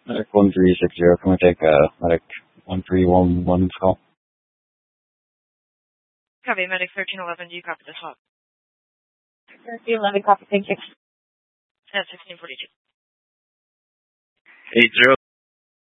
Medic 1360, can we take Medic 1311 call? Copy, Medic 1311, do you copy this hot? 1311, copy, thank you. At 1642. 80.